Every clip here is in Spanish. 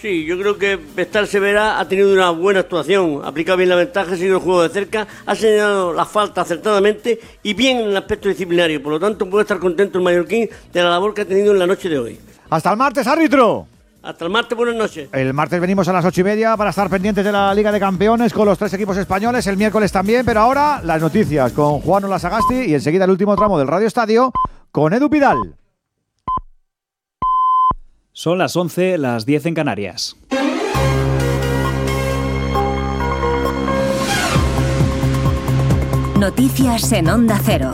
Sí, yo creo que Bestar Severa ha tenido una buena actuación, ha aplicado bien la ventaja, ha seguido el juego de cerca, ha señalado la falta acertadamente y bien en el aspecto disciplinario. Por lo tanto, puede estar contento el mallorquín de la labor que ha tenido en la noche de hoy. ¡Hasta el martes, árbitro! Hasta el martes, buenas noches. El martes venimos a las 8:30 para estar pendientes de la Liga de Campeones con los 3 equipos españoles, el miércoles también, pero ahora las noticias con Juan Olasagasti y enseguida el último tramo del Radio Estadio con Edu Pidal. Son las 11, las 10 en Canarias. Noticias en Onda Cero.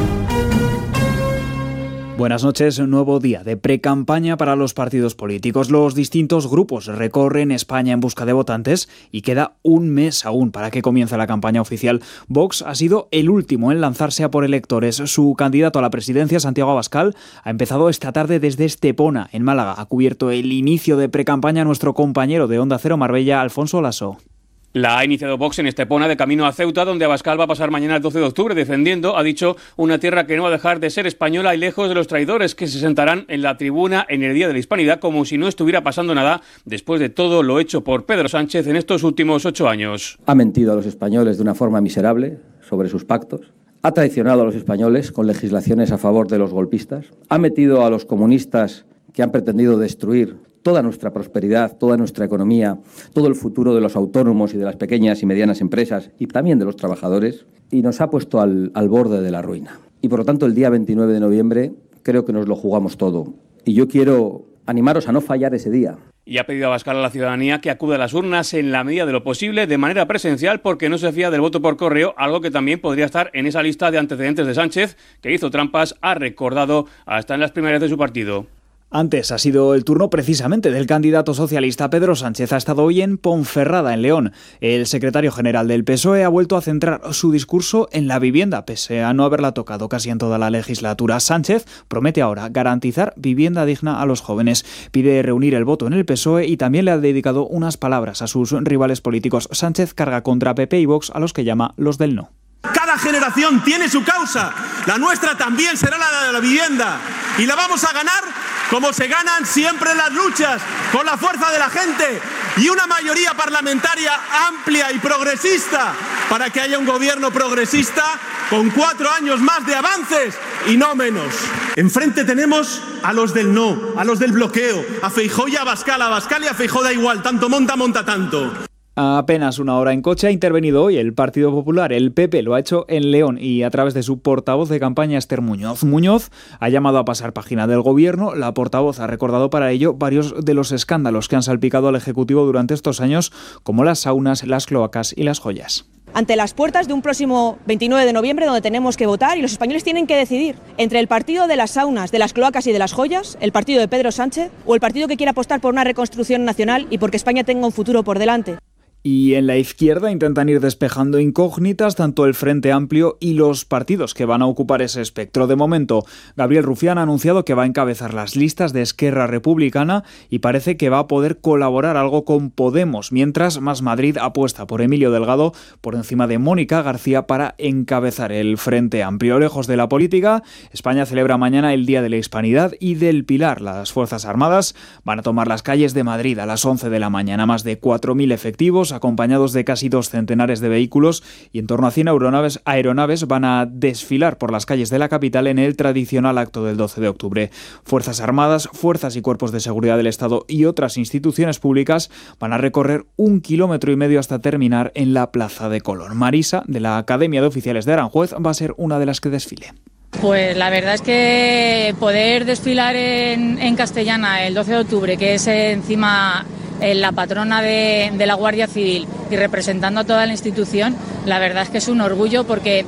Buenas noches, un nuevo día de precampaña para los partidos políticos. Los distintos grupos recorren España en busca de votantes y queda un mes aún para que comience la campaña oficial. Vox ha sido el último en lanzarse a por electores. Su candidato a la presidencia, Santiago Abascal, ha empezado esta tarde desde Estepona, en Málaga. Ha cubierto el inicio de precampaña nuestro compañero de Onda Cero Marbella, Alfonso Lasso. La ha iniciado Vox en Estepona de camino a Ceuta, donde Abascal va a pasar mañana el 12 de octubre defendiendo, ha dicho, una tierra que no va a dejar de ser española y lejos de los traidores que se sentarán en la tribuna en el Día de la Hispanidad como si no estuviera pasando nada después de todo lo hecho por Pedro Sánchez en estos últimos 8 años. Ha mentido a los españoles de una forma miserable sobre sus pactos. Ha traicionado a los españoles con legislaciones a favor de los golpistas. Ha metido a los comunistas que han pretendido destruir toda nuestra prosperidad, toda nuestra economía, todo el futuro de los autónomos y de las pequeñas y medianas empresas y también de los trabajadores, y nos ha puesto al borde de la ruina. Y por lo tanto, el día 29 de noviembre creo que nos lo jugamos todo. Y yo quiero animaros a no fallar ese día. Y ha pedido a Abascal a la ciudadanía que acude a las urnas en la medida de lo posible de manera presencial porque no se fía del voto por correo, algo que también podría estar en esa lista de antecedentes de Sánchez, que hizo trampas, ha recordado hasta en las primarias de su partido. Antes ha sido el turno precisamente del candidato socialista Pedro Sánchez. Ha estado hoy en Ponferrada, en León. El secretario general del PSOE ha vuelto a centrar su discurso en la vivienda, pese a no haberla tocado casi en toda la legislatura. Sánchez promete ahora garantizar vivienda digna a los jóvenes. Pide reunir el voto en el PSOE y también le ha dedicado unas palabras a sus rivales políticos. Sánchez carga contra PP y Vox, a los que llama los del no. Cada generación tiene su causa. La nuestra también será la de la vivienda. Y la vamos a ganar como se ganan siempre las luchas, con la fuerza de la gente y una mayoría parlamentaria amplia y progresista para que haya un gobierno progresista con 4 años más de avances y no menos. Enfrente tenemos a los del no, a los del bloqueo, a Feijóo y a Abascal. A Abascal y a Feijóo da igual, tanto monta tanto. A apenas una hora en coche ha intervenido hoy el Partido Popular. El PP lo ha hecho en León y a través de su portavoz de campaña, Esther Muñoz. Muñoz ha llamado a pasar página del gobierno. La portavoz ha recordado para ello varios de los escándalos que han salpicado al Ejecutivo durante estos años, como las saunas, las cloacas y las joyas. Ante las puertas de un próximo 29 de noviembre donde tenemos que votar y los españoles tienen que decidir entre el partido de las saunas, de las cloacas y de las joyas, el partido de Pedro Sánchez, o el partido que quiere apostar por una reconstrucción nacional y porque España tenga un futuro por delante. Y en la izquierda intentan ir despejando incógnitas tanto el Frente Amplio y los partidos que van a ocupar ese espectro. De momento, Gabriel Rufián ha anunciado que va a encabezar las listas de Esquerra Republicana y parece que va a poder colaborar algo con Podemos, mientras Más Madrid apuesta por Emilio Delgado por encima de Mónica García para encabezar el Frente Amplio. Lejos de la política, España celebra mañana el Día de la Hispanidad y del Pilar. Las Fuerzas Armadas van a tomar las calles de Madrid a las 11 de la mañana. Más de 4.000 efectivos acompañados de casi 2 centenares de vehículos y en torno a 100 aeronaves van a desfilar por las calles de la capital en el tradicional acto del 12 de octubre. Fuerzas Armadas, fuerzas y cuerpos de seguridad del Estado y otras instituciones públicas van a recorrer 1,5 kilómetros hasta terminar en la Plaza de Colón. Marisa, de la Academia de Oficiales de Aranjuez, va a ser una de las que desfile. Pues la verdad es que poder desfilar en Castellana el 12 de octubre, que es encima la patrona de la Guardia Civil y representando a toda la institución, la verdad es que es un orgullo porque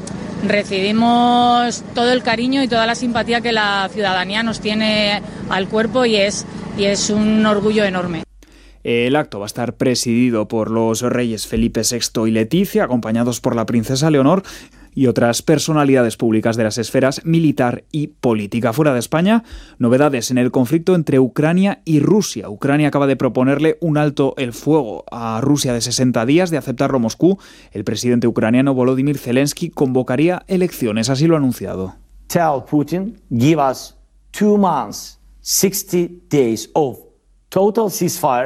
recibimos todo el cariño y toda la simpatía que la ciudadanía nos tiene al cuerpo y es un orgullo enorme. El acto va a estar presidido por los reyes Felipe VI y Leticia, acompañados por la princesa Leonor y otras personalidades públicas de las esferas militar y política. Fuera de España, novedades en el conflicto entre Ucrania y Rusia. Ucrania acaba de proponerle un alto el fuego a Rusia de 60 días. De aceptarlo Moscú, el presidente ucraniano Volodymyr Zelensky convocaría elecciones, así lo ha anunciado. Tell Putin, give us 2 months, 60 days of total ceasefire.